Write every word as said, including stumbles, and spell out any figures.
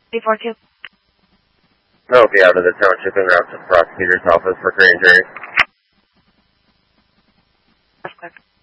three four two. I'll be out of the township and route to the prosecutor's office for grand jury. That's quick.